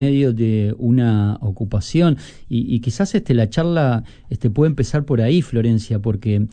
medio de una ocupación y quizás la charla puede empezar por ahí, Florencia, porque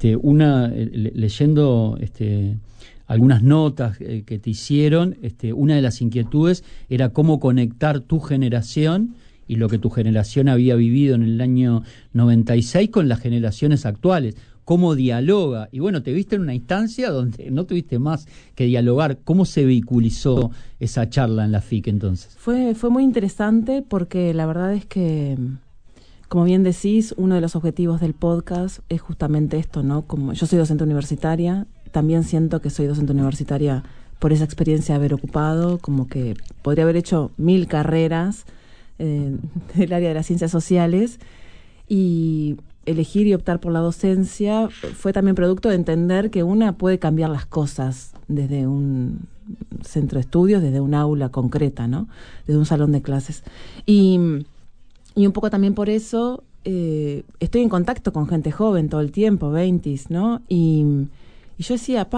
leyendo algunas notas que te hicieron, una de las inquietudes era cómo conectar tu generación y lo que tu generación había vivido en el año 96 con las generaciones actuales. ¿Cómo dialoga? Y bueno, te viste en una instancia donde no tuviste más que dialogar. ¿Cómo se vehiculizó esa charla en la FIC entonces? Fue muy interesante porque la verdad es que, como bien decís, uno de los objetivos del podcast es justamente esto, ¿no? Como yo soy docente universitaria, también siento que soy docente universitaria por esa experiencia de haber ocupado, como que podría haber hecho 1000 carreras del área de las ciencias sociales, y elegir y optar por la docencia fue también producto de entender que una puede cambiar las cosas desde un centro de estudios, desde un aula concreta, ¿no? Desde un salón de clases. Y un poco también por eso estoy en contacto con gente joven todo el tiempo, 20s, ¿no? Y yo decía,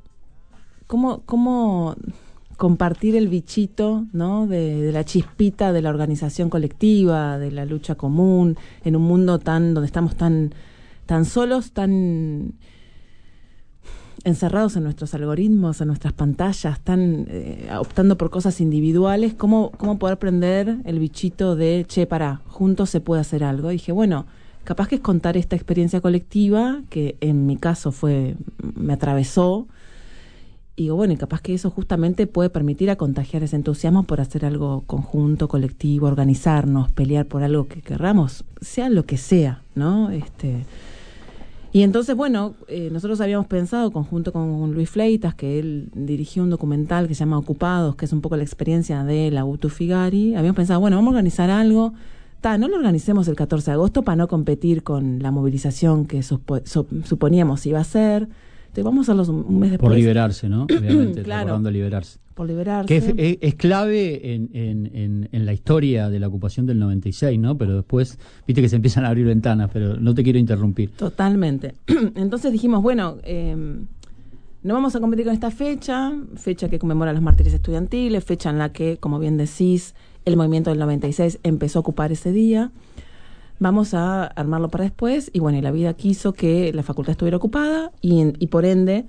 ¿cómo compartir el bichito, ¿no? de la chispita de la organización colectiva, de la lucha común, en un mundo donde estamos tan solos, tan encerrados en nuestros algoritmos, en nuestras pantallas, tan optando por cosas individuales. ¿Cómo poder prender el bichito de, juntos se puede hacer algo? Y dije, bueno, capaz que es contar esta experiencia colectiva, que en mi caso me atravesó. Y digo, bueno, y capaz que eso justamente puede permitir a contagiar ese entusiasmo por hacer algo conjunto, colectivo, organizarnos, pelear por algo que querramos, sea lo que sea, ¿no? Y entonces, bueno, nosotros habíamos pensado, conjunto con Luis Fleitas, que él dirigió un documental que se llama Ocupados, que es un poco la experiencia de la UTU Figari. Habíamos pensado, bueno, vamos a organizar algo. No lo organicemos el 14 de agosto para no competir con la movilización que suponíamos iba a ser. Entonces vamos a hacerlos un mes después. Por liberarse, ¿no? Obviamente, claro, recordando liberarse. Por liberarse. Que es clave en la historia de la ocupación del 96, ¿no? Pero después, viste que se empiezan a abrir ventanas, pero no te quiero interrumpir. Totalmente. Entonces dijimos, bueno, no vamos a competir con esta fecha que conmemora los mártires estudiantiles, fecha en la que, como bien decís, el movimiento del 96 empezó a ocupar ese día. Vamos a armarlo para después, y bueno, y la vida quiso que la facultad estuviera ocupada, y por ende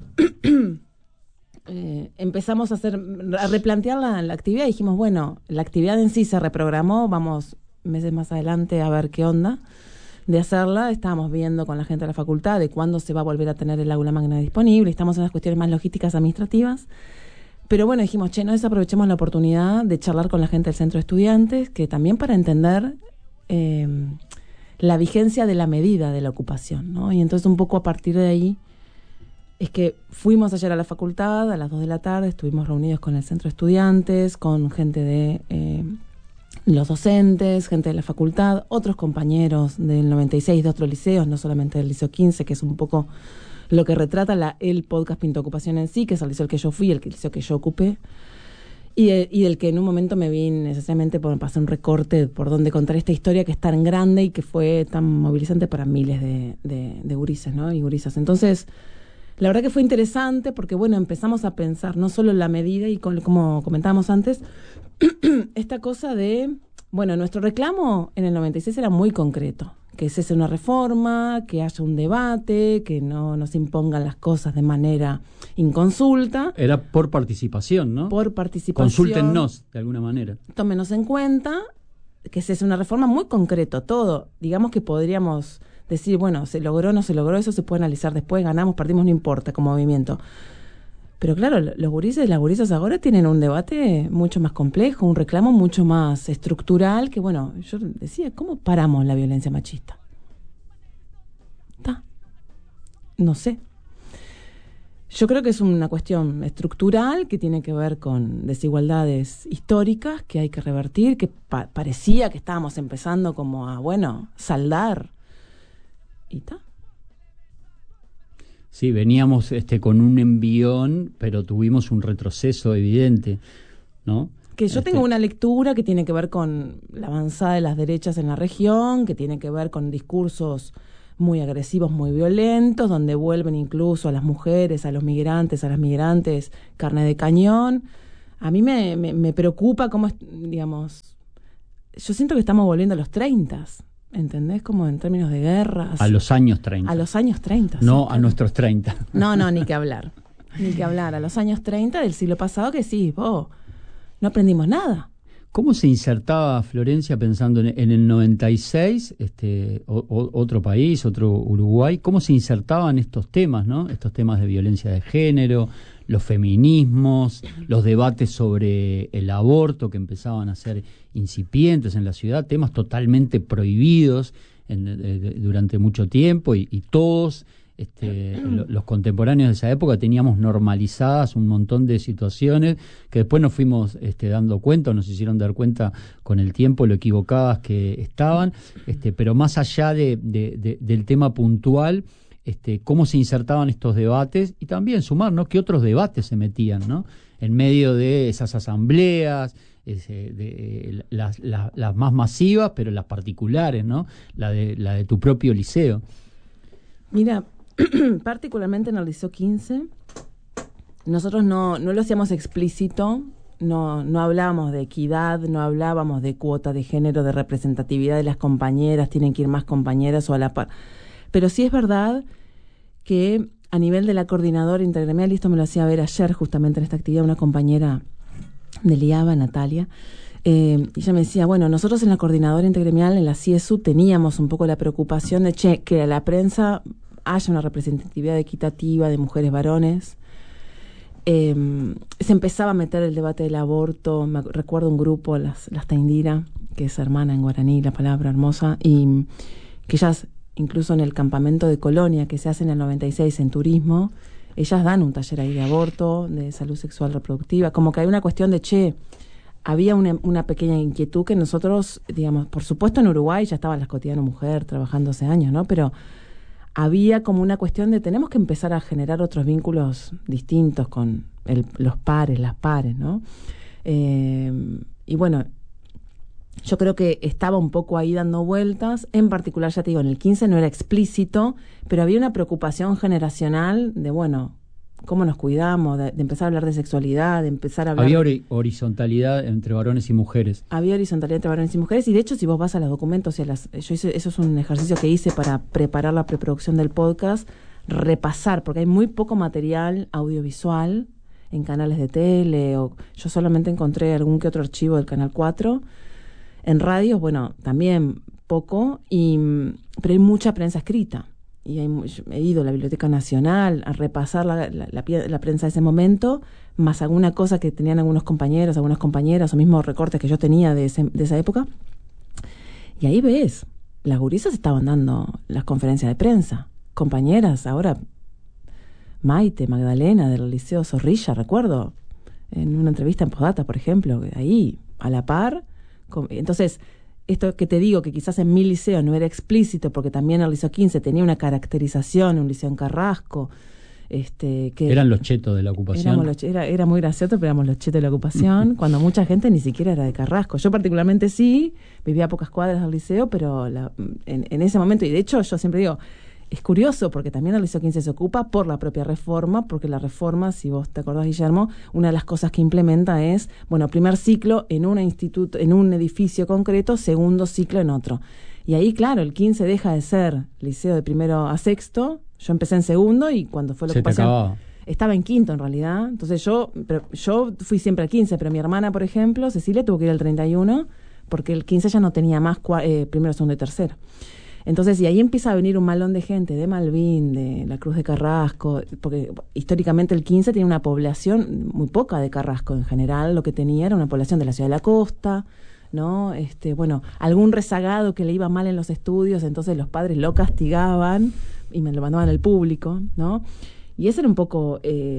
empezamos a replantear la actividad, y dijimos, bueno, la actividad en sí se reprogramó, vamos meses más adelante a ver qué onda de hacerla. Estábamos viendo con la gente de la facultad de cuándo se va a volver a tener el aula magna disponible, estamos en las cuestiones más logísticas administrativas, pero bueno, dijimos, no desaprovechemos la oportunidad de charlar con la gente del centro de estudiantes, que también para entender la vigencia de la medida de la ocupación, ¿no? Y entonces un poco a partir de ahí es que fuimos ayer a la facultad a las 2 de la tarde, estuvimos reunidos con el centro de estudiantes, con gente de los docentes, gente de la facultad, otros compañeros del 96 de otros liceos, no solamente del Liceo 15, que es un poco lo que retrata el podcast Pinto Ocupación en sí, que es el liceo al que yo fui, el liceo que yo ocupé. Y del que en un momento me vi necesariamente para hacer un recorte por donde contar esta historia que es tan grande y que fue tan movilizante para miles de gurises, ¿no? Y gurisas. Entonces, la verdad que fue interesante porque, bueno, empezamos a pensar no solo en la medida y como comentábamos antes, esta cosa de, bueno, nuestro reclamo en el 96 era muy concreto, que cese una reforma, que haya un debate, que no nos impongan las cosas de manera inconsulta. Era por participación, ¿no? Por participación. Consúltennos, de alguna manera. Tómenos en cuenta, que cese una reforma muy concreto, todo. Digamos que podríamos decir, bueno, se logró, no se logró, eso se puede analizar después, ganamos, perdimos, no importa, como movimiento. Pero claro, los gurises y las gurisas ahora tienen un debate mucho más complejo, un reclamo mucho más estructural, que bueno, yo decía, ¿cómo paramos la violencia machista? No sé. Yo creo que es una cuestión estructural que tiene que ver con desigualdades históricas que hay que revertir, que parecía que estábamos empezando como a, saldar. Y está. Sí, veníamos con un envión, pero tuvimos un retroceso evidente, ¿no? Que yo tengo una lectura que tiene que ver con la avanzada de las derechas en la región, que tiene que ver con discursos muy agresivos, muy violentos, donde vuelven incluso a las mujeres, a los migrantes, a las migrantes, carne de cañón. a mí me preocupa cómo, digamos, yo siento que estamos volviendo a los 30, ¿entendés? Como en términos de guerras. A los años 30. A los años 30. No, sí, a nuestros 30. No, ni que hablar. Ni que hablar. A los años 30 del siglo pasado que sí, no aprendimos nada. ¿Cómo se insertaba Florencia pensando en el 96, otro país, otro Uruguay? ¿Cómo se insertaban estos temas, ¿no? Estos temas de violencia de género, los feminismos, los debates sobre el aborto que empezaban a ser incipientes en la ciudad, temas totalmente prohibidos durante mucho tiempo y todos los contemporáneos de esa época teníamos normalizadas un montón de situaciones que después nos fuimos dando cuenta, o nos hicieron dar cuenta con el tiempo lo equivocadas que estaban, pero más allá del tema puntual, cómo se insertaban estos debates y también sumar, ¿no?, qué otros debates se metían, ¿no?, en medio de esas asambleas, las más masivas, pero las particulares, ¿no?, la de tu propio liceo. Mira, particularmente en el Liceo 15, nosotros no lo hacíamos explícito, no hablábamos de equidad, no hablábamos de cuota de género, de representatividad de las compañeras, tienen que ir más compañeras o a la par. Pero sí es verdad que a nivel de la coordinadora intergremial, y esto me lo hacía ver ayer justamente en esta actividad una compañera de Liaba, Natalia, y ella me decía, bueno, nosotros en la coordinadora intergremial, en la CIESU, teníamos un poco la preocupación de que a la prensa haya una representatividad equitativa de mujeres varones. Se empezaba a meter el debate del aborto. Recuerdo un grupo, las Taindira, que es hermana en guaraní, la palabra hermosa, y que ellas, incluso en el campamento de Colonia que se hace en el 96 en turismo, ellas dan un taller ahí de aborto, de salud sexual reproductiva, como que hay una cuestión de, había una pequeña inquietud que nosotros, digamos, por supuesto en Uruguay ya estaba las Cotidiano Mujer trabajando hace años, ¿no?, pero había como una cuestión de tenemos que empezar a generar otros vínculos distintos con los pares, las pares, ¿no? Y bueno, yo creo que estaba un poco ahí dando vueltas. En particular, ya te digo, en el 15 no era explícito, pero había una preocupación generacional de, bueno, cómo nos cuidamos, de empezar a hablar de sexualidad, de empezar a hablar... Había horizontalidad entre varones y mujeres. Había horizontalidad entre varones y mujeres, y de hecho si vos vas a los documentos, yo hice, eso es un ejercicio que hice para preparar la preproducción del podcast, repasar, porque hay muy poco material audiovisual en canales de tele, o yo solamente encontré algún que otro archivo del Canal 4, en radios, bueno, también poco, pero hay mucha prensa escrita. Y he ido a la Biblioteca Nacional a repasar la prensa de ese momento, más alguna cosa que tenían algunos compañeros, algunas compañeras, o mismos recortes que yo tenía de esa época. Y ahí ves, las gurisas estaban dando las conferencias de prensa. Compañeras, ahora Maite, Magdalena, del Liceo Zorrilla, recuerdo, en una entrevista en Postdata, por ejemplo, ahí, a la par. Entonces... Esto que te digo, que quizás en mi liceo no era explícito, porque también el Liceo 15 tenía una caracterización, un liceo en Carrasco. Que eran los chetos de la ocupación. Era muy gracioso, pero éramos los chetos de la ocupación, cuando mucha gente ni siquiera era de Carrasco. Yo particularmente sí, vivía a pocas cuadras del liceo, pero en ese momento, y de hecho yo siempre digo, es curioso porque también el Liceo 15 se ocupa por la propia reforma, porque la reforma, si vos te acordás, Guillermo, una de las cosas que implementa es, bueno, primer ciclo en un instituto, en un edificio concreto, segundo ciclo en otro. Y ahí, claro, el 15 deja de ser liceo de primero a sexto. Yo empecé en segundo y cuando fue la ocupación estaba en quinto en realidad. Entonces yo fui siempre al 15, pero mi hermana, por ejemplo, Cecilia, tuvo que ir al 31 porque el 15 ya no tenía más primero, segundo y tercero. Entonces, y ahí empieza a venir un malón de gente de Malvin, de la Cruz de Carrasco, porque históricamente el 15 tiene una población muy poca de Carrasco en general, lo que tenía era una población de la ciudad de la costa, ¿no? Bueno, algún rezagado que le iba mal en los estudios, entonces los padres lo castigaban y me lo mandaban al público, ¿no? Y esa era un poco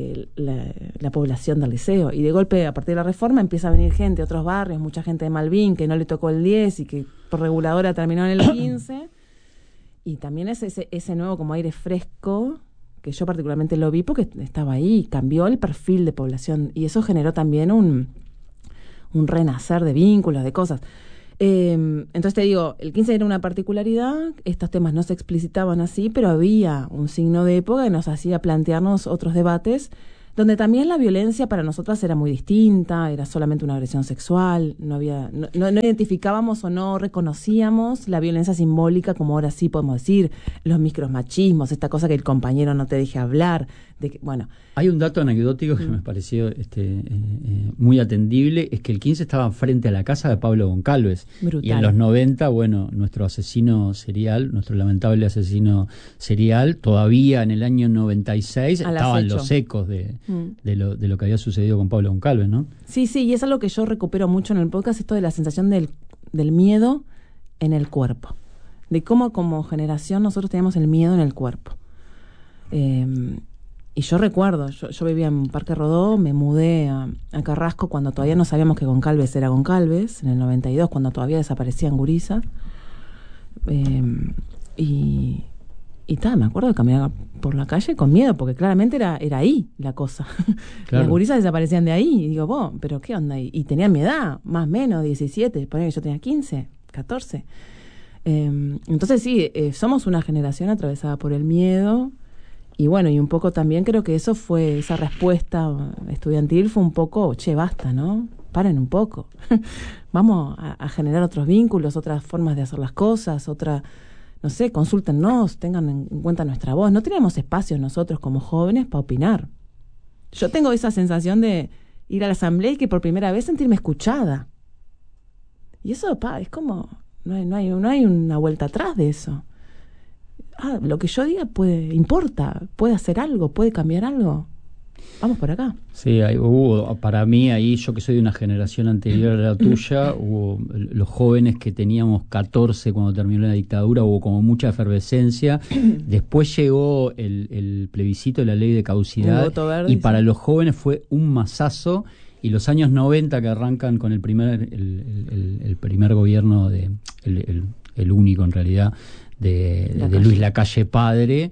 la población del liceo. Y de golpe, a partir de la reforma, empieza a venir gente de otros barrios, mucha gente de Malvin que no le tocó el 10 y que por reguladora terminó en el 15. Y también es ese nuevo como aire fresco, que yo particularmente lo vi porque estaba ahí, cambió el perfil de población. Y eso generó también un renacer de vínculos, de cosas. Entonces te digo, el 15 era una particularidad, estos temas no se explicitaban así, pero había un signo de época que nos hacía plantearnos otros debates donde también la violencia para nosotras era muy distinta, era solamente una agresión sexual, no identificábamos o no reconocíamos la violencia simbólica, como ahora sí podemos decir, los micromachismos, esta cosa que el compañero no te deje hablar, de que, bueno. Hay un dato anecdótico que me pareció muy atendible, es que el 15 estaba frente a la casa de Pablo Goncalves. Brutal. Y en los 90, bueno, nuestro asesino serial, nuestro lamentable asesino serial, todavía en el año 96 estaban los ecos de lo que había sucedido con Pablo Goncalves, ¿no? Sí, y es algo que yo recupero mucho en el podcast, esto de la sensación del miedo en el cuerpo, de cómo como generación nosotros teníamos el miedo en el cuerpo. Y yo recuerdo, yo vivía en Parque Rodó, me mudé a Carrasco cuando todavía no sabíamos que Goncalves era Goncalves, en el 92, cuando todavía desaparecían gurisas. Me acuerdo de caminar por la calle con miedo, porque claramente era ahí la cosa. Claro. Las gurisas desaparecían de ahí, y digo, vos, ¿pero qué onda? Y tenían mi edad, más o menos, 17, ponía que yo tenía 15, 14. Entonces sí, somos una generación atravesada por el miedo. Y bueno, y un poco también creo que esa respuesta estudiantil fue un poco, basta, ¿no? Paren un poco. Vamos a generar otros vínculos, otras formas de hacer las cosas, no sé, consúltennos, tengan en cuenta nuestra voz. No tenemos espacios nosotros como jóvenes para opinar. Yo tengo esa sensación de ir a la asamblea y que por primera vez sentirme escuchada. Y eso, es como, no hay una vuelta atrás de eso. Lo que yo diga importa, puede hacer algo, puede cambiar algo. Vamos por acá. Sí, para mí ahí, yo que soy de una generación anterior a la tuya, hubo los jóvenes que teníamos 14 cuando terminó la dictadura, hubo como mucha efervescencia. Después llegó el plebiscito de la ley de caducidad y para los jóvenes fue un masazo. Y los años 90 que arrancan con el primer gobierno, el único en realidad, de Luis Lacalle Padre,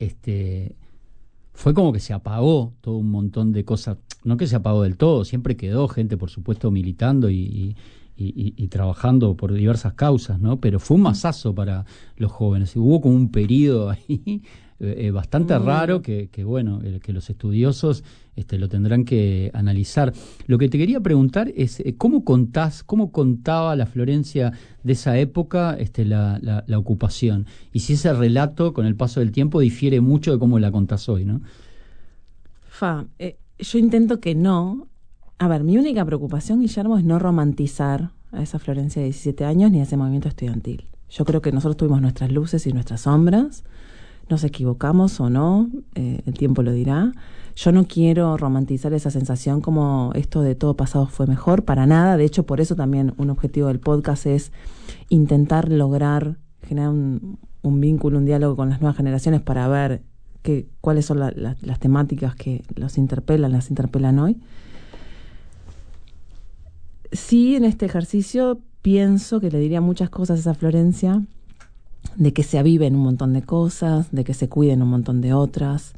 fue como que se apagó todo un montón de cosas. No que se apagó del todo, siempre quedó gente, por supuesto, militando y trabajando por diversas causas, ¿no? Pero fue un masazo para los jóvenes. Hubo como un periodo ahí bastante raro que los estudiosos lo tendrán que analizar. Lo que te quería preguntar es cómo contaba la Florencia de esa época la ocupación, y si ese relato con el paso del tiempo difiere mucho de cómo la contás hoy, ¿no? Yo intento que no. A ver, mi única preocupación, Guillermo, es no romantizar a esa Florencia de 17 años ni a ese movimiento estudiantil. Yo creo que nosotros tuvimos nuestras luces y nuestras sombras. Nos equivocamos o no, el tiempo lo dirá. Yo no quiero romantizar esa sensación como esto de todo pasado fue mejor, para nada. De hecho, por eso también un objetivo del podcast es intentar lograr generar un vínculo, un diálogo con las nuevas generaciones para ver cuáles son las temáticas que las interpelan hoy. Sí, en este ejercicio pienso que le diría muchas cosas a esa Florencia, de que se aviven un montón de cosas, de que se cuiden un montón de otras.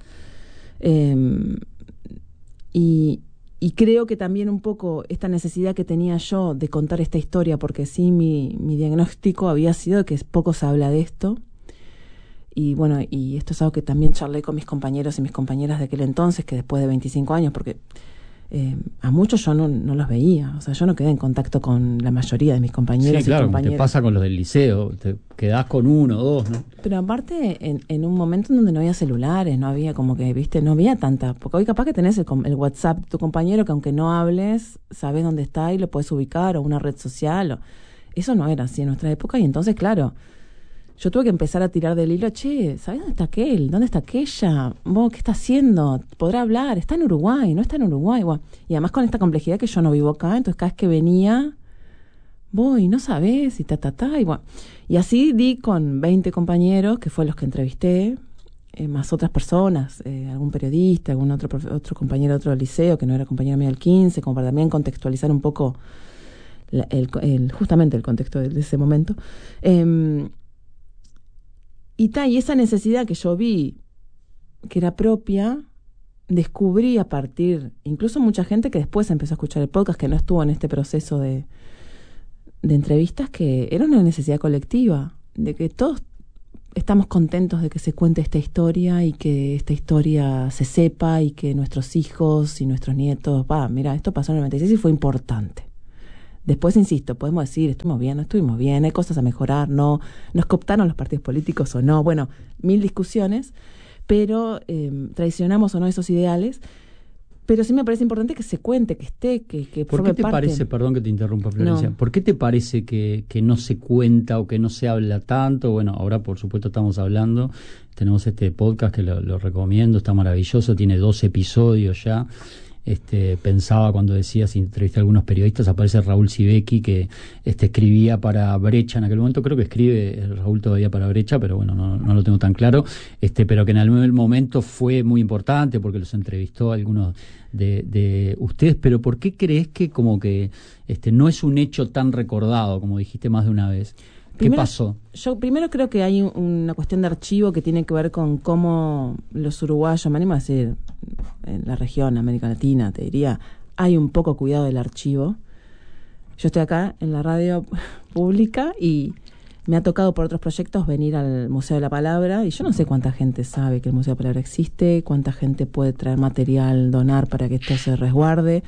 Y creo que también un poco esta necesidad que tenía yo de contar esta historia, porque sí, mi diagnóstico había sido que poco se habla de esto. Y bueno, y esto es algo que también charlé con mis compañeros y mis compañeras de aquel entonces, que después de 25 años, porque a muchos yo no los veía, o sea, yo no quedé en contacto con la mayoría de mis compañeros. Sí, claro, y compañeras. Te pasa con los del liceo, te quedás con uno o dos, ¿no? Pero aparte, en un momento en donde no había celulares, no había como que, viste, no había tanta, porque hoy capaz que tenés el WhatsApp de tu compañero, que aunque no hables, sabes dónde está y lo puedes ubicar, o una red social, eso no era así en nuestra época, y entonces, claro, yo tuve que empezar a tirar del hilo. ¿Sabes dónde está aquel? ¿Dónde está aquella? ¿Vos qué está haciendo? ¿Podrá hablar? ¿Está en Uruguay? ¿No está en Uruguay? Bueno, y además con esta complejidad que yo no vivo acá, entonces cada vez que venía, voy, no sabés, y y bueno. Y así di con 20 compañeros, que fue los que entrevisté, más otras personas, algún periodista, algún otro compañero de otro liceo, que no era compañero mío del 15, como para también contextualizar un poco justamente el contexto de ese momento. Y esa necesidad que yo vi, que era propia, descubrí a partir, incluso mucha gente que después empezó a escuchar el podcast, que no estuvo en este proceso de entrevistas, que era una necesidad colectiva, de que todos estamos contentos de que se cuente esta historia y que esta historia se sepa y que nuestros hijos y nuestros nietos, mira, esto pasó en el 96 y fue importante. Después, insisto, podemos decir, estuvimos bien, no estuvimos bien, hay cosas a mejorar, no, nos cooptaron los partidos políticos o no, bueno, 1000 discusiones, pero traicionamos o no esos ideales. Pero sí me parece importante que se cuente, que esté, que ¿Por qué te parece, perdón que te interrumpa, Florencia, no. ¿Por qué te parece que no se cuenta o que no se habla tanto? Bueno, ahora por supuesto estamos hablando, tenemos este podcast que lo recomiendo, está maravilloso, tiene 2 episodios ya. Pensaba cuando decías, entrevisté a algunos periodistas, aparece Raúl Sibeki, que escribía para Brecha en aquel momento, creo que escribe Raúl todavía para Brecha, pero bueno, no lo tengo tan claro, pero que en algún momento fue muy importante porque los entrevistó a algunos de ustedes. Pero ¿por qué crees que como que no es un hecho tan recordado, como dijiste más de una vez? ¿Qué pasó? Yo primero creo que hay una cuestión de archivo que tiene que ver con cómo los uruguayos, me animo a decir, en la región, América Latina, te diría, hay un poco cuidado del archivo. Yo estoy acá en la radio pública y me ha tocado por otros proyectos venir al Museo de la Palabra y yo no sé cuánta gente sabe que el Museo de la Palabra existe, cuánta gente puede traer material, donar para que esto se resguarde.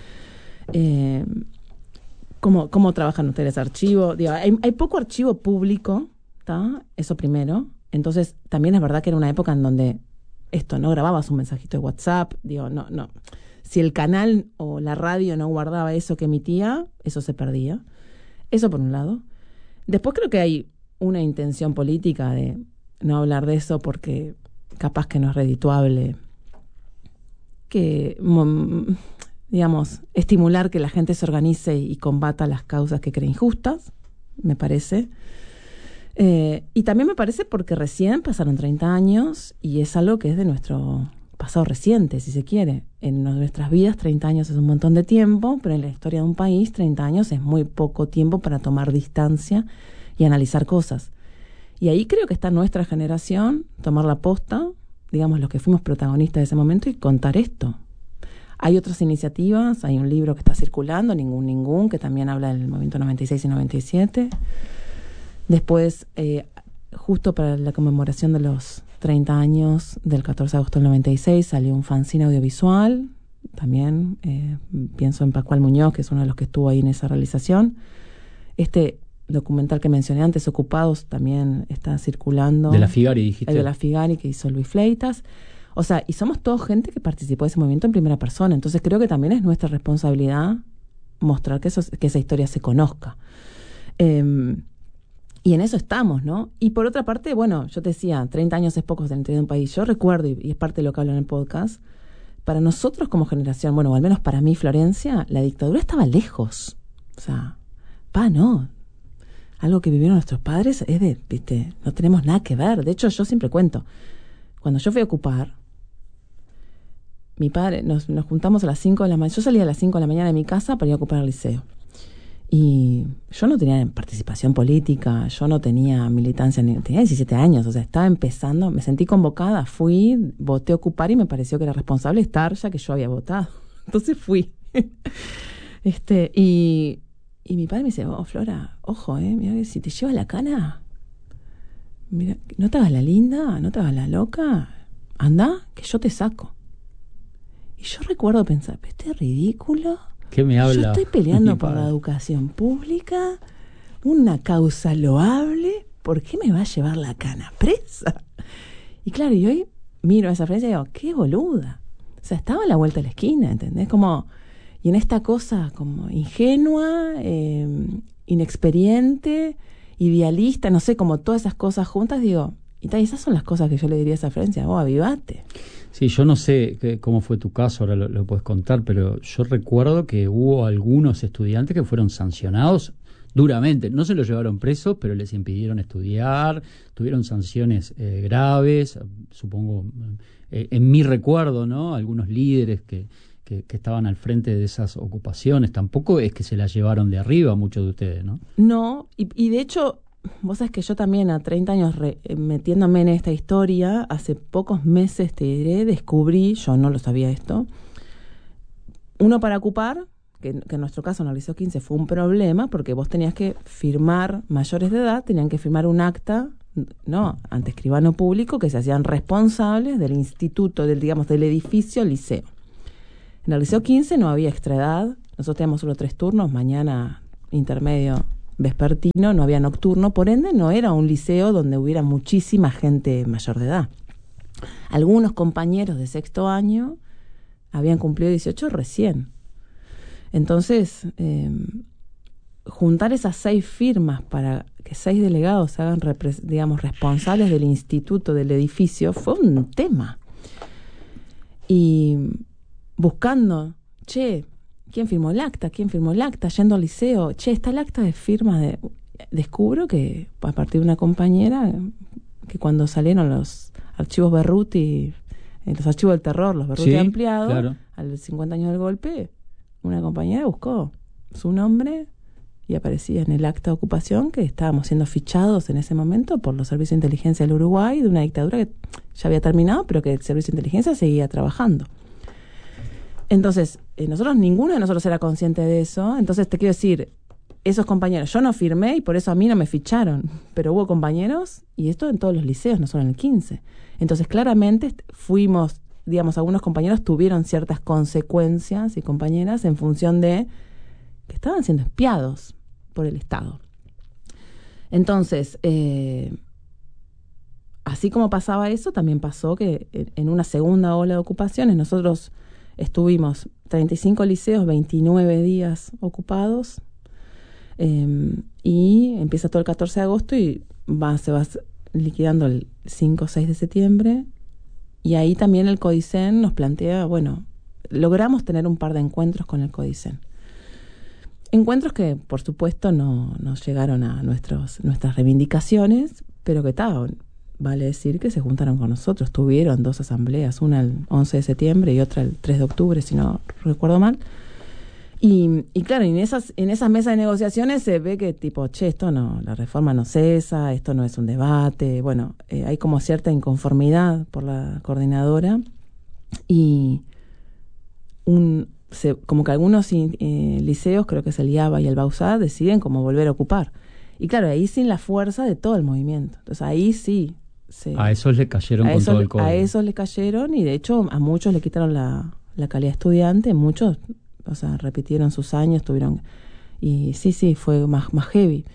¿Cómo trabajan ustedes archivo? Digo, hay poco archivo público, ¿tá? Eso primero. Entonces, también es verdad que era una época en donde no grababas un mensajito de WhatsApp, no. Si el canal o la radio no guardaba eso que emitía, eso se perdía. Eso por un lado. Después creo que hay una intención política de no hablar de eso porque capaz que no es redituable, que estimular que la gente se organice y combata las causas que cree injustas, me parece. Y también me parece porque recién pasaron 30 años y es algo que es de nuestro pasado reciente, si se quiere. En nuestras vidas 30 años es un montón de tiempo, pero en la historia de un país 30 años es muy poco tiempo para tomar distancia y analizar cosas. Y ahí creo que está nuestra generación, tomar la posta, digamos, los que fuimos protagonistas de ese momento y contar esto. Hay otras iniciativas, hay un libro que está circulando, Ningún, que también habla del movimiento 96 y 97. Después, justo para la conmemoración de los 30 años del 14 de agosto del 96, salió un fanzine audiovisual. También pienso en Pascual Muñoz, que es uno de los que estuvo ahí en esa realización. Este documental que mencioné antes, Ocupados, también está circulando. De la Figari, dijiste. El de la Figari, que hizo Luis Fleitas. O sea, y somos todos gente que participó de ese movimiento en primera persona. Entonces creo que también es nuestra responsabilidad mostrar que esa historia se conozca. Y en eso estamos, ¿no? Y por otra parte, bueno, yo te decía, 30 años es poco de la interior de un país. Yo recuerdo, y es parte de lo que hablo en el podcast, para nosotros como generación, bueno, o al menos para mí, Florencia, la dictadura estaba lejos. O sea, no. Algo que vivieron nuestros padres es no tenemos nada que ver. De hecho, yo siempre cuento, cuando yo fui a ocupar, mi padre, nos juntamos a las 5 de la mañana. Yo salía a las 5 de la mañana de mi casa para ir a ocupar el liceo. Y yo no tenía participación política, yo no tenía militancia, tenía 17 años, o sea, estaba empezando, me sentí convocada, fui, voté a ocupar y me pareció que era responsable estar ya que yo había votado. Entonces fui. Y mi padre me dice, Flora, ojo, mira que si te lleva la cana, mira, no te hagas la linda, no te hagas la loca, anda, que yo te saco. Y yo recuerdo pensar, este es ridículo. ¿Qué me habla? Yo estoy peleando por la educación pública, una causa loable, ¿por qué me va a llevar la cana presa? Y claro, y hoy miro a esa frase y digo, qué boluda. O sea, estaba a la vuelta de la esquina, ¿entendés? Como, y en esta cosa como ingenua, inexperiente, idealista, no sé, como todas esas cosas juntas, digo, y esas son las cosas que yo le diría a esa Florencia, avivate. Sí, yo no sé cómo fue tu caso, ahora lo puedes contar, pero yo recuerdo que hubo algunos estudiantes que fueron sancionados duramente. No se los llevaron presos, pero les impidieron estudiar, tuvieron sanciones graves, supongo, en mi recuerdo, ¿no? Algunos líderes que estaban al frente de esas ocupaciones. Tampoco es que se las llevaron de arriba muchos de ustedes, ¿no? No, y de hecho, vos sabés que yo también a 30 años metiéndome en esta historia, hace pocos meses te diré, descubrí, yo no lo sabía esto, uno para ocupar, que en nuestro caso en el Liceo 15 fue un problema, porque vos tenías que firmar, mayores de edad, tenían que firmar un acta no, ante escribano público, que se hacían responsables del instituto, del edificio liceo. En el liceo 15 no había extraedad, nosotros teníamos solo 3 turnos, mañana, intermedio, vespertino, no había nocturno, por ende no era un liceo donde hubiera muchísima gente mayor de edad. Algunos compañeros de 6º año habían cumplido 18 recién. Entonces, juntar esas 6 firmas para que 6 delegados se hagan, responsables del instituto, del edificio, fue un tema. Y buscando, ¿quién firmó el acta? Yendo al liceo, está el acta de firma de... Descubro que a partir de una compañera, que cuando salieron los archivos Berruti, los archivos del terror, los Berruti ampliados, claro, al 50 años del golpe, una compañera buscó su nombre y aparecía en el acta de ocupación que estábamos siendo fichados en ese momento por los servicios de inteligencia del Uruguay, de una dictadura que ya había terminado, pero que el servicio de inteligencia seguía trabajando. Entonces, ninguno de nosotros era consciente de eso. Entonces, te quiero decir, esos compañeros, yo no firmé y por eso a mí no me ficharon, pero hubo compañeros, y esto en todos los liceos, no solo en el 15. Entonces, claramente fuimos, algunos compañeros tuvieron ciertas consecuencias y compañeras en función de que estaban siendo espiados por el Estado. Entonces, así como pasaba eso, también pasó que en una segunda ola de ocupaciones nosotros estuvimos 35 liceos, 29 días ocupados, y empieza todo el 14 de agosto y se va liquidando el 5 o 6 de septiembre, y ahí también el CODICEN nos plantea, logramos tener un par de encuentros con el CODICEN. Encuentros que, por supuesto, no llegaron a nuestras reivindicaciones, pero que vale decir que se juntaron con nosotros. Tuvieron 2 asambleas, una el 11 de septiembre y otra el 3 de octubre, si no recuerdo mal. Y claro, en esas mesas de negociaciones se ve que esto no, la reforma no cesa, esto no es un debate. Hay como cierta inconformidad por la coordinadora y como que algunos liceos, creo que es el IABA y el BAUSA, deciden como volver a ocupar. Y claro, ahí sin la fuerza de todo el movimiento. Entonces ahí sí. A esos le cayeron con todo el código. A esos le cayeron y de hecho a muchos le quitaron la calidad de estudiante, muchos, repitieron sus años, y sí, fue más heavy.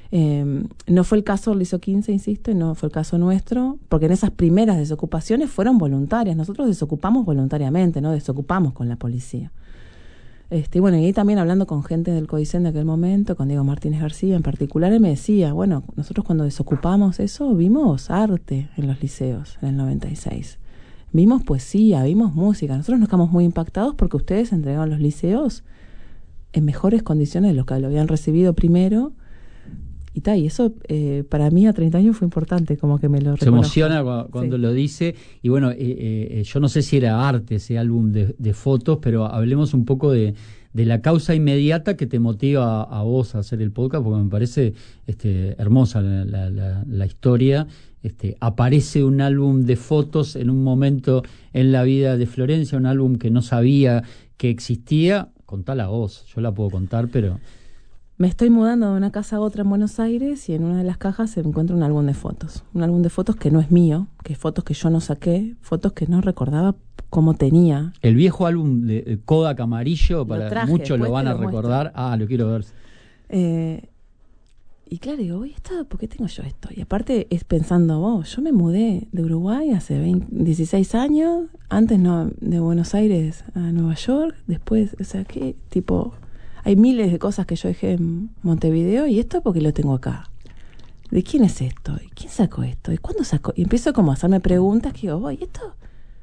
No fue el caso del Liceo 15, insisto, y no fue el caso nuestro, porque en esas primeras desocupaciones fueron voluntarias. Nosotros desocupamos voluntariamente, no desocupamos con la policía. Y ahí también hablando con gente del CODICEN de aquel momento, con Diego Martínez García en particular, él me decía, nosotros cuando desocupamos eso, vimos arte en los liceos en el 96. Vimos poesía, vimos música. Nosotros nos quedamos muy impactados porque ustedes entregaron los liceos en mejores condiciones de lo que lo habían recibido primero. Y eso para mí a 30 años fue importante, como que me lo reconozco. Se emociona cuando lo dice. Y yo no sé si era arte ese álbum de fotos, pero hablemos un poco de la causa inmediata que te motiva a vos a hacer el podcast, porque me parece hermosa la historia. Aparece un álbum de fotos en un momento en la vida de Florencia, un álbum que no sabía que existía. Contala vos, yo la puedo contar, pero... Me estoy mudando de una casa a otra en Buenos Aires y en una de las cajas se encuentra un álbum de fotos. Un álbum de fotos que no es mío, que fotos que yo no saqué, fotos que no recordaba cómo tenía. El viejo álbum de Kodak amarillo, para muchos lo van a recordar. Lo quiero ver. Y claro, digo, ¿por qué tengo yo esto? Y aparte es pensando, yo me mudé de Uruguay hace 16 años, antes no, de Buenos Aires a Nueva York, después, ¿qué tipo...? Hay miles de cosas que yo dejé en Montevideo y esto porque lo tengo acá. ¿De quién es esto? ¿Y quién sacó esto? ¿Y cuándo sacó? Y empiezo como a hacerme preguntas que digo, ¿y esto?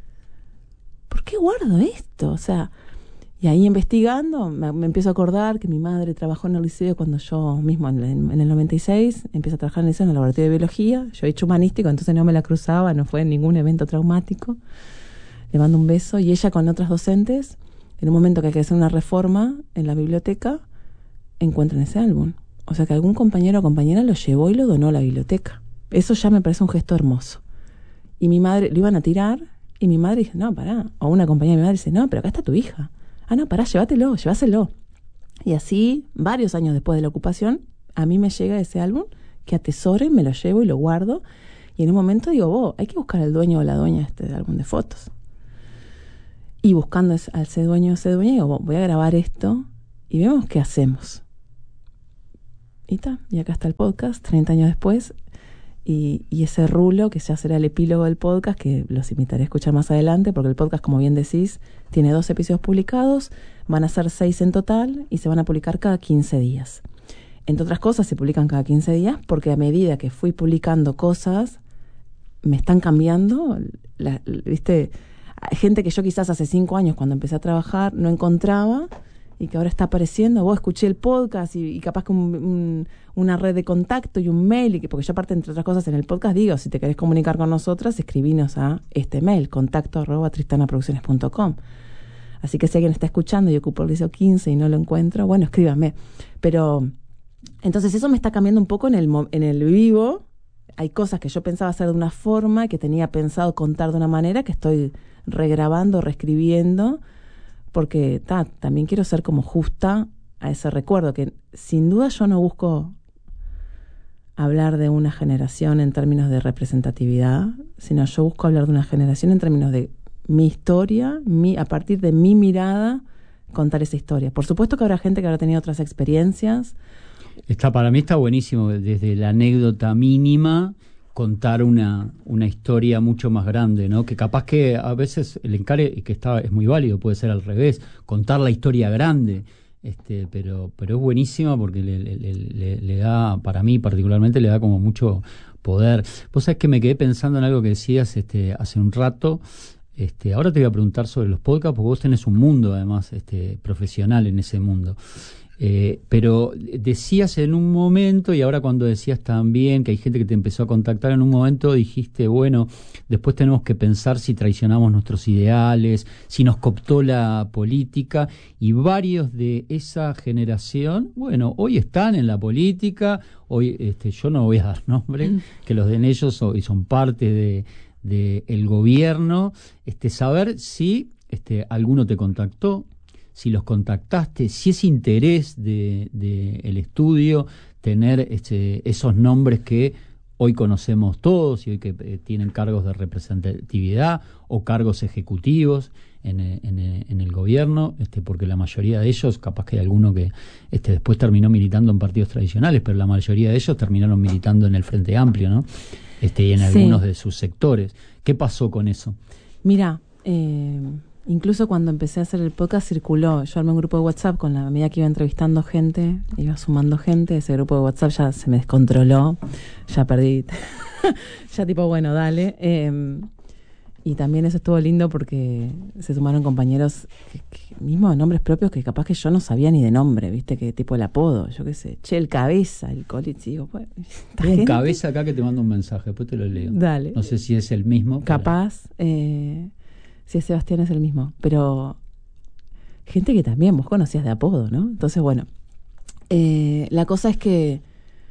¿Por qué guardo esto? Y ahí investigando me empiezo a acordar que mi madre trabajó en el liceo cuando yo mismo en el 96 empiezo a trabajar en el liceo en el laboratorio de biología. Yo he hecho humanístico, entonces no me la cruzaba, no fue ningún evento traumático. Le mando un beso y ella con otras docentes, en un momento que hay que hacer una reforma en la biblioteca, encuentran ese álbum. O sea que algún compañero o compañera lo llevó y lo donó a la biblioteca. Eso ya me parece un gesto hermoso. Y mi madre, lo iban a tirar, y mi madre dice, no, pará. O una compañera de mi madre dice, no, pero acá está tu hija. No, pará, llévaselo. Y así, varios años después de la ocupación, a mí me llega ese álbum, que atesoro y me lo llevo y lo guardo. Y en un momento digo, hay que buscar al dueño o la dueña de este álbum de fotos. Y buscando a ese dueño o esa dueña, digo, voy a grabar esto y vemos qué hacemos. Y acá está el podcast, 30 años después. Y ese rulo, que ya será el epílogo del podcast, que los invitaré a escuchar más adelante, porque el podcast, como bien decís, tiene 2 episodios publicados, van a ser 6 en total y se van a publicar cada 15 días. Entre otras cosas, se publican cada 15 días porque a medida que fui publicando cosas, me están cambiando, ¿viste? Hay gente que yo quizás hace 5 años, cuando empecé a trabajar, no encontraba y que ahora está apareciendo. Vos escuché el podcast y capaz que una red de contacto y un mail, porque yo aparte, entre otras cosas, en el podcast digo, si te querés comunicar con nosotras, escribinos a este mail, contacto@tristanaproducciones.com. Así que si alguien está escuchando y ocupo el liceo 15 y no lo encuentro, bueno, escríbame. Pero entonces eso me está cambiando un poco en el vivo. Hay cosas que yo pensaba hacer de una forma, que tenía pensado contar de una manera, que estoy regrabando, reescribiendo, porque también quiero ser como justa a ese recuerdo, que sin duda yo no busco hablar de una generación en términos de representatividad, sino yo busco hablar de una generación en términos de mi historia, a partir de mi mirada, contar esa historia. Por supuesto que habrá gente que habrá tenido otras experiencias. Para mí está buenísimo, desde la anécdota mínima, contar una historia mucho más grande, ¿no? Que capaz que a veces el encare que es muy válido, puede ser al revés, contar la historia grande, pero es buenísima porque le da, para mí particularmente, le da como mucho poder. Vos sabés que me quedé pensando en algo que decías hace un rato. Ahora te voy a preguntar sobre los podcasts, porque vos tenés un mundo además profesional en ese mundo. Pero decías en un momento, y ahora cuando decías también que hay gente que te empezó a contactar, en un momento dijiste, bueno, después tenemos que pensar si traicionamos nuestros ideales, si nos cooptó la política, y varios de esa generación, bueno, hoy están en la política, hoy yo no voy a dar nombre, que los den ellos y son parte de el gobierno, saber si alguno te contactó, si los contactaste, si es interés de el estudio tener esos nombres que hoy conocemos todos y hoy que tienen cargos de representatividad o cargos ejecutivos en el gobierno, porque la mayoría de ellos, capaz que hay alguno que después terminó militando en partidos tradicionales, pero la mayoría de ellos terminaron militando en el Frente Amplio, ¿no? Y en algunos de sus sectores. ¿Qué pasó con eso? Mira, incluso cuando empecé a hacer el podcast circuló. Yo armé un grupo de WhatsApp con la medida que iba entrevistando gente, iba sumando gente. Ese grupo de WhatsApp ya se me descontroló, ya perdí. Ya tipo, bueno, dale. Y también eso estuvo lindo porque se sumaron compañeros mismo de nombres propios que capaz que yo no sabía ni de nombre, ¿viste? Que tipo el apodo, yo qué sé, el cabeza, el colit, digo, pues, hay un cabeza acá que te manda un mensaje, después te lo leo. Dale. No sé si es el mismo. Capaz, si es Sebastián es el mismo, pero gente que también vos conocías de apodo, ¿no? Entonces, bueno, la cosa es que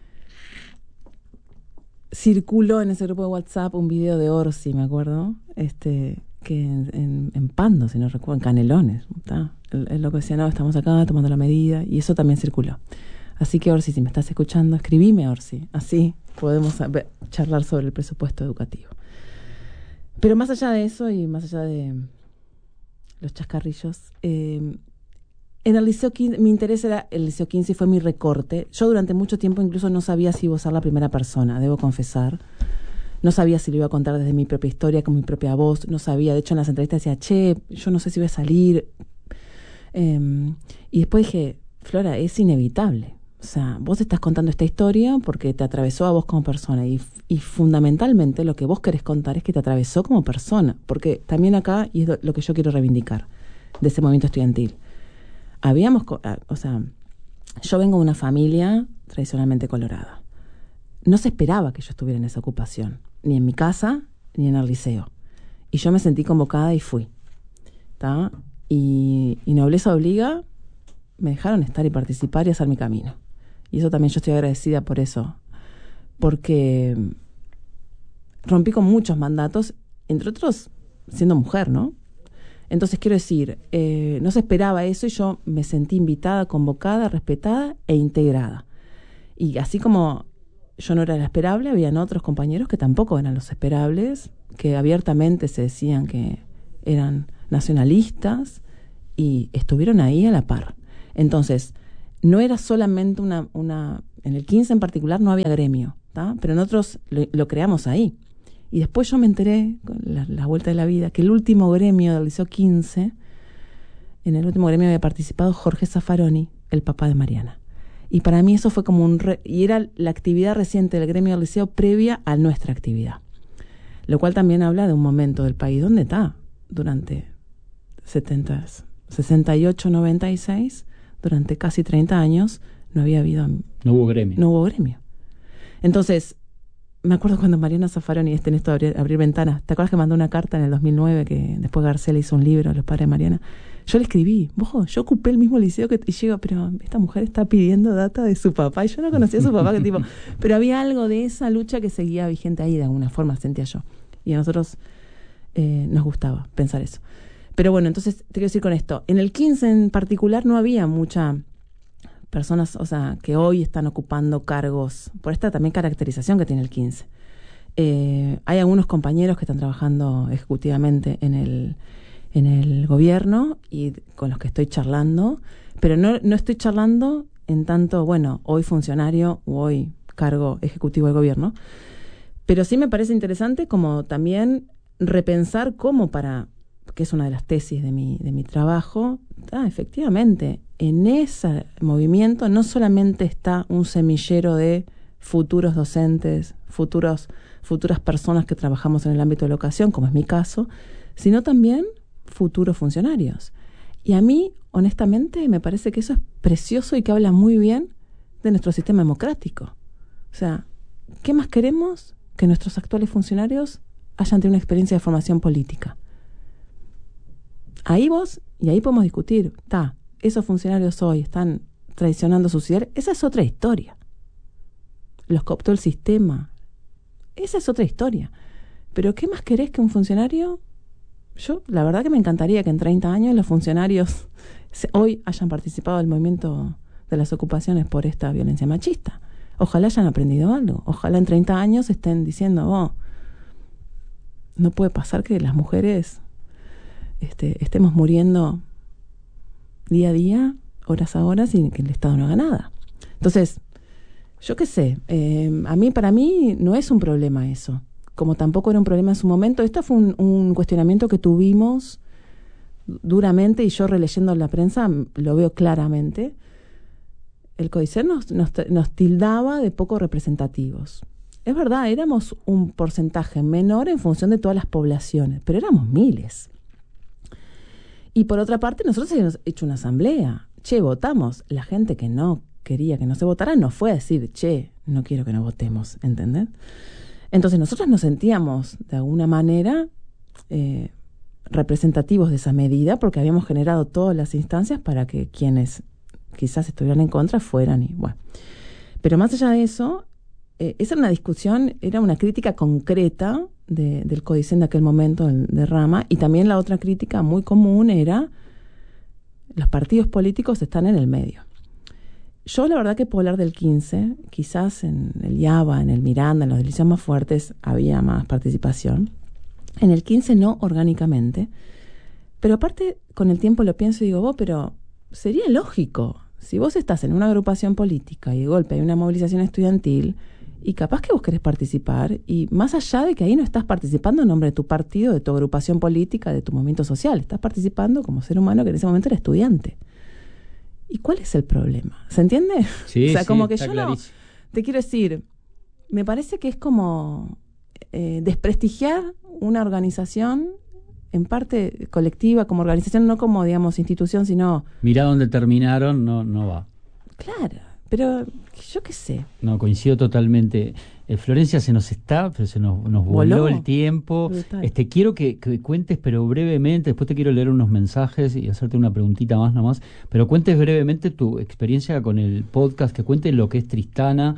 circuló en ese grupo de WhatsApp un video de Orsi, me acuerdo, que en Pando, si no recuerdo, en Canelones, ¿tá? El loco decía, no, estamos acá tomando la medida, y eso también circuló. Así que, Orsi, si me estás escuchando, escribime, Orsi, así podemos charlar sobre el presupuesto educativo. Pero más allá de eso y más allá de los chascarrillos, en el Liceo 15, mi interés era el Liceo 15 y fue mi recorte. Yo durante mucho tiempo incluso no sabía si iba a usar la primera persona, debo confesar. No sabía si lo iba a contar desde mi propia historia, con mi propia voz. No sabía, de hecho en las entrevistas decía, yo no sé si voy a salir. Y después dije, Flora, es inevitable. O sea, vos estás contando esta historia porque te atravesó a vos como persona. Y fundamentalmente lo que vos querés contar es que te atravesó como persona. Porque también acá, y es lo que yo quiero reivindicar de ese movimiento estudiantil, yo vengo de una familia tradicionalmente colorada. No se esperaba que yo estuviera en esa ocupación, ni en mi casa, ni en el liceo. Y yo me sentí convocada y fui. ¿Tá? Y nobleza obliga, me dejaron estar y participar y hacer mi camino. Y eso también yo estoy agradecida por eso. Porque rompí con muchos mandatos, entre otros siendo mujer, ¿no? Entonces quiero decir, no se esperaba eso y yo me sentí invitada, convocada, respetada e integrada. Y así como yo no era la esperable, habían otros compañeros que tampoco eran los esperables, que abiertamente se decían que eran nacionalistas y estuvieron ahí a la par. Entonces, no era solamente en el 15 en particular no había gremio, ¿tá? Pero nosotros lo creamos ahí. Y después yo me enteré, con la vuelta de la vida, que el último gremio del Liceo 15, en el último gremio había participado Jorge Zaffaroni, el papá de Mariana. Y para mí eso fue como y era la actividad reciente del gremio del liceo previa a nuestra actividad. Lo cual también habla de un momento del país donde está, durante 68, 96, durante casi 30 años, no hubo gremio. Entonces, me acuerdo cuando Mariana Zaffaroni, en esto de abrir ventanas, ¿te acuerdas que mandó una carta en el 2009 que después García le hizo un libro a los padres de Mariana? Yo le escribí, yo ocupé el mismo liceo y llego, pero esta mujer está pidiendo data de su papá, y yo no conocía a su papá, pero había algo de esa lucha que seguía vigente ahí, de alguna forma, sentía yo. Y a nosotros nos gustaba pensar eso. Pero bueno, entonces, te quiero decir con esto, en el 15 en particular no había muchas personas, o sea, que hoy están ocupando cargos, por esta también caracterización que tiene el 15. Hay algunos compañeros que están trabajando ejecutivamente en el gobierno y con los que estoy charlando, pero no estoy charlando en tanto, bueno, hoy funcionario o hoy cargo ejecutivo del gobierno, pero sí me parece interesante como también repensar que es una de las tesis de mi trabajo, efectivamente, en ese movimiento no solamente está un semillero de futuros docentes, futuras personas que trabajamos en el ámbito de la educación, como es mi caso, sino también futuros funcionarios. Y a mí, honestamente, me parece que eso es precioso y que habla muy bien de nuestro sistema democrático. O sea, ¿qué más queremos? Que nuestros actuales funcionarios hayan tenido una experiencia de formación política. Ahí podemos discutir, esos funcionarios hoy están traicionando su ideales, esa es otra historia. Los cooptó el sistema, esa es otra historia. Pero ¿qué más querés que un funcionario? Yo, la verdad que me encantaría que en 30 años los funcionarios hoy hayan participado del movimiento de las ocupaciones por esta violencia machista. Ojalá hayan aprendido algo. Ojalá en 30 años estén diciendo, no puede pasar que las mujeres estemos muriendo día a día, horas a horas, y que el Estado no haga nada. Entonces, yo qué sé, para mí no es un problema eso, como tampoco era un problema en su momento. Esto fue un cuestionamiento que tuvimos duramente, y yo releyendo la prensa lo veo claramente. El CODICET nos tildaba de poco representativos. Es verdad, éramos un porcentaje menor en función de todas las poblaciones, pero éramos miles. Y por otra parte, nosotros habíamos hecho una asamblea. Votamos. La gente que no quería que no se votara no fue a decir, no quiero que no votemos, ¿entendés? Entonces nosotros nos sentíamos de alguna manera representativos de esa medida, porque habíamos generado todas las instancias para que quienes quizás estuvieran en contra fueran. Y bueno, pero más allá de eso, esa era una discusión, era una crítica concreta del CODICET de aquel momento, de Rama, y también la otra crítica muy común era los partidos políticos están en el medio. Yo la verdad que puedo hablar del 15, quizás en el IABA, en el Miranda, en los delicios más fuertes había más participación. En el 15 no orgánicamente, pero aparte con el tiempo lo pienso y digo, pero sería lógico, si vos estás en una agrupación política y de golpe hay una movilización estudiantil y capaz que vos querés participar, y más allá de que ahí no estás participando en nombre de tu partido, de tu agrupación política, de tu movimiento social, estás participando como ser humano que en ese momento era estudiante. ¿Y cuál es el problema? ¿Se entiende? Sí, o sea, como que yo clarísimo. no... Te quiero decir, me parece que es como desprestigiar una organización, en parte colectiva, como organización, no como, digamos, institución, sino... Mirá dónde terminaron, no va. Claro, pero yo qué sé. No, coincido totalmente. Florencia, se nos voló el tiempo. Brutal. Quiero que cuentes, pero brevemente, después te quiero leer unos mensajes y hacerte una preguntita más nomás, pero cuentes brevemente tu experiencia con el podcast, que cuentes lo que es Tristana,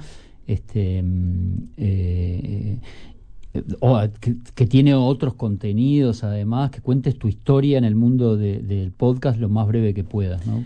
que tiene otros contenidos además, que cuentes tu historia en el mundo del podcast lo más breve que puedas, ¿no?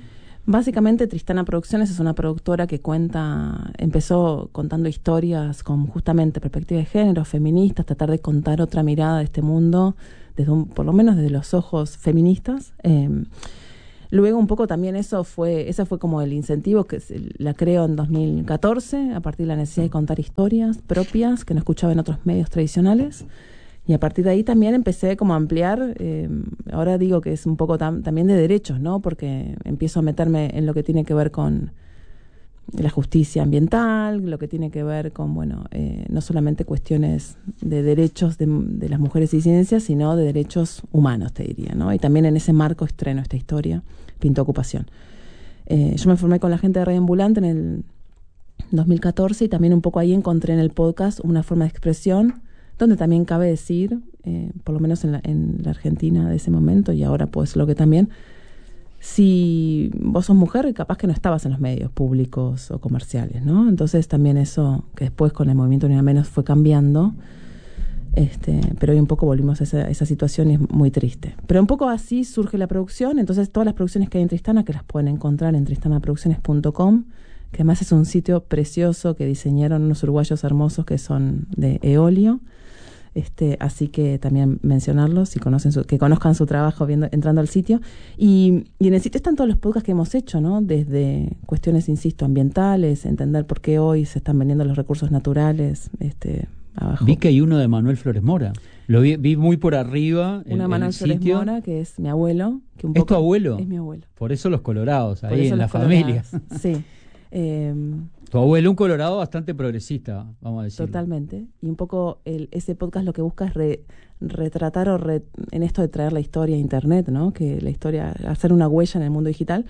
Básicamente Tristana Producciones es una productora que empezó contando historias con justamente perspectiva de género, feministas, tratar de contar otra mirada de este mundo, por lo menos desde los ojos feministas. Luego un poco también ese fue como el incentivo que la creo en 2014, a partir de la necesidad de contar historias propias que no escuchaba en otros medios tradicionales. Y a partir de ahí también empecé como a ampliar, ahora digo que es un poco también de derechos, ¿no? Porque empiezo a meterme en lo que tiene que ver con la justicia ambiental, lo que tiene que ver con, no solamente cuestiones de derechos de las mujeres y ciencias, sino de derechos humanos, te diría, ¿no? Y también en ese marco estreno esta historia, Pinto Ocupación. Yo me formé con la gente de Radio Ambulante en el 2014 y también un poco ahí encontré en el podcast una forma de expresión donde también cabe decir, por lo menos en la Argentina de ese momento, y ahora pues lo que también, si vos sos mujer, capaz que no estabas en los medios públicos o comerciales, ¿no? Entonces también eso, que después con el movimiento Ni Una Menos fue cambiando, pero hoy un poco volvimos a esa situación y es muy triste. Pero un poco así surge la producción, entonces todas las producciones que hay en Tristana, que las pueden encontrar en tristanaproducciones.com, que además es un sitio precioso que diseñaron unos uruguayos hermosos que son de Eolio. Así que también mencionarlos, que conozcan su trabajo entrando al sitio. Y en el sitio están todos los podcasts que hemos hecho, ¿no? Desde cuestiones, insisto, ambientales, entender por qué hoy se están vendiendo los recursos naturales, abajo. Vi que hay uno de Manuel Flores Mora. Lo vi muy por arriba. Uno de Manuel Flores Mora, que es mi abuelo. Que ¿Es tu abuelo? Es mi abuelo. Por eso los colorados, ahí en la familia. Sí. Tu abuelo, un colorado bastante progresista, vamos a decir. Totalmente. Y un poco ese podcast lo que busca es retratar en esto de traer la historia a Internet, ¿no? Que la historia, hacer una huella en el mundo digital.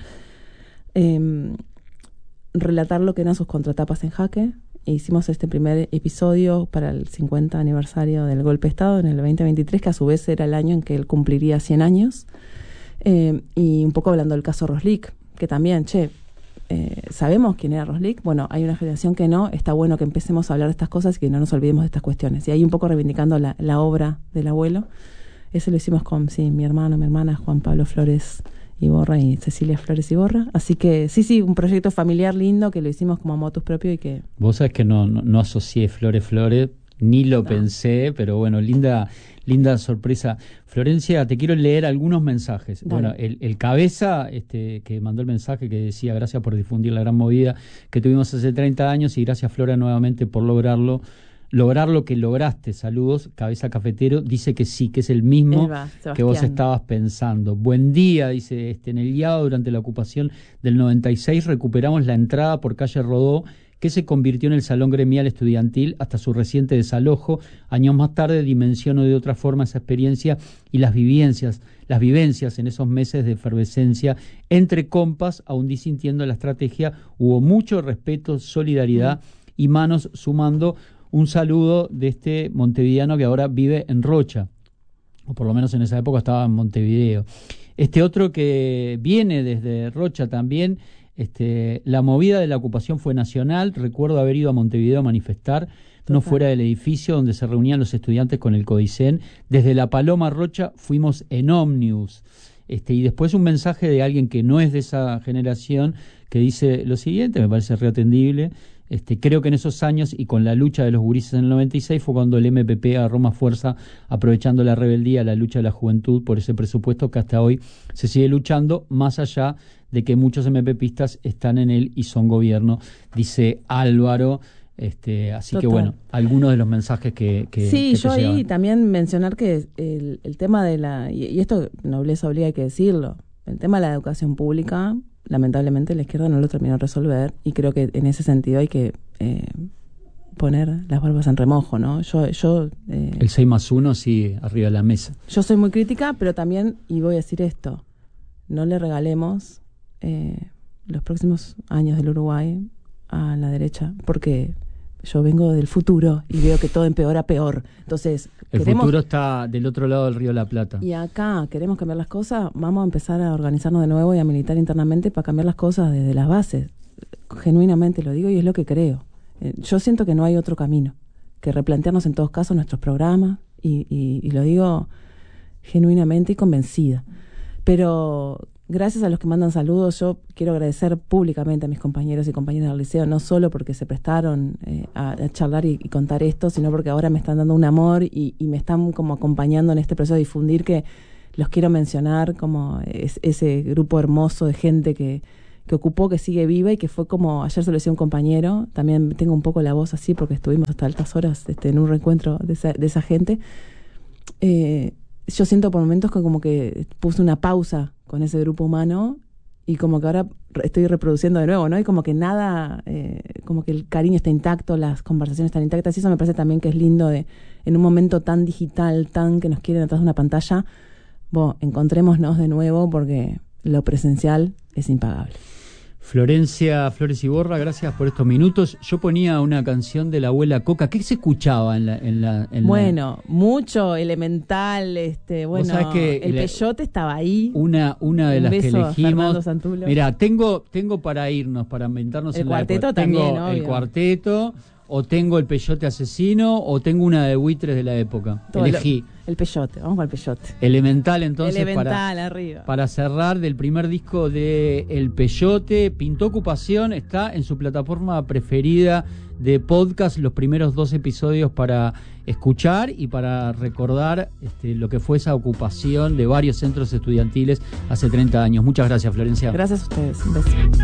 Relatar lo que eran sus contratapas en jaque. E hicimos este primer episodio para el 50 aniversario del golpe de Estado en el 2023, que a su vez era el año en que él cumpliría 100 años. Y un poco hablando del caso Roslik, que también, ¿sabemos quién era Roslik? Bueno, hay una generación que no. Está bueno que empecemos a hablar de estas cosas y que no nos olvidemos de estas cuestiones. Y ahí un poco reivindicando la obra del abuelo. Ese lo hicimos con mi hermana, Juan Pablo Flores Iborra y Cecilia Flores Iborra. Así que sí, un proyecto familiar lindo que lo hicimos como motus propio y que... Vos sabés que no asocié Flores, ni lo pensé, pero bueno, linda sorpresa. Florencia, te quiero leer algunos mensajes. Dale. Bueno, el cabeza que mandó el mensaje que decía: gracias por difundir la gran movida que tuvimos hace 30 años y gracias, Flora, nuevamente por lograr lo que lograste. Saludos. Cabeza Cafetero dice que sí, que es el mismo que vos estabas pensando. Buen día, dice, en el IAO durante la ocupación del 96 recuperamos la entrada por calle Rodó, que se convirtió en el Salón Gremial Estudiantil hasta su reciente desalojo. Años más tarde dimensionó de otra forma esa experiencia y las vivencias en esos meses de efervescencia entre compas, aún disintiendo la estrategia, hubo mucho respeto, solidaridad y manos sumando. Un saludo de este montevideano que ahora vive en Rocha, o por lo menos en esa época estaba en Montevideo. Otro que viene desde Rocha también. La movida de la ocupación fue nacional. Recuerdo haber ido a Montevideo a manifestar, no fuera del edificio donde se reunían los estudiantes con el Codicen. Desde La Paloma a Rocha fuimos en ómnibus. Y después un mensaje de alguien que no es de esa generación que dice lo siguiente, me parece reatendible. Creo que en esos años y con la lucha de los gurises en el 96 fue cuando el MPP agarró más fuerza, aprovechando la rebeldía, la lucha de la juventud por ese presupuesto que hasta hoy se sigue luchando, más allá de que muchos MPPistas están en él y son gobierno, dice Álvaro. Así Total. Que bueno, algunos de los mensajes que sí, que yo ahí llevan. También mencionar que el tema de y esto nobleza obliga, hay que decirlo, el tema de la educación pública, lamentablemente la izquierda no lo terminó de resolver y creo que en ese sentido hay que poner las barbas en remojo, ¿no? El 6+1 sí arriba de la mesa. Yo soy muy crítica, pero también, y voy a decir esto, no le regalemos los próximos años del Uruguay a la derecha, porque yo vengo del futuro y veo que todo empeora peor. Entonces, el futuro está del otro lado del Río de la Plata. Y acá queremos cambiar las cosas, vamos a empezar a organizarnos de nuevo y a militar internamente para cambiar las cosas desde las bases. Genuinamente lo digo y es lo que creo. Yo siento que no hay otro camino que replantearnos en todos casos nuestros programas y lo digo genuinamente y convencida. Pero gracias a los que mandan saludos. Yo quiero agradecer públicamente a mis compañeros y compañeras del liceo, no solo porque se prestaron a charlar y contar esto, sino porque ahora me están dando un amor y me están como acompañando en este proceso de difundir, que los quiero mencionar como ese grupo hermoso de gente que ocupó, que sigue viva y que fue como, ayer se lo decía un compañero, también tengo un poco la voz así porque estuvimos hasta altas horas en un reencuentro de esa gente. Yo siento por momentos que como que puse una pausa con ese grupo humano y como que ahora estoy reproduciendo de nuevo, ¿no? Y como que nada, como que el cariño está intacto, las conversaciones están intactas, y eso me parece también que es lindo en un momento tan digital, tan que nos quieren atrás de una pantalla, encontrémonos de nuevo porque lo presencial es impagable. Florencia Flores Iborra, gracias por estos minutos. Yo ponía una canción de la abuela Coca. ¿Qué se escuchaba en la mucho Elemental, bueno, que el Peyote estaba ahí. Una de las que elegimos. Mira, tengo para irnos, para inventarnos el cuarteto también, tengo obvio. El cuarteto, o tengo el Peyote Asesino, o tengo una de Buitres de la época. Elegí. El Peyote, vamos con el Peyote. Elemental, entonces, arriba. Para cerrar, del primer disco de El Peyote, Pintó Ocupación, está en su plataforma preferida de podcast, los primeros 2 episodios para escuchar y para recordar lo que fue esa ocupación de varios centros estudiantiles hace 30 años. Muchas gracias, Florencia. Gracias a ustedes. Un beso.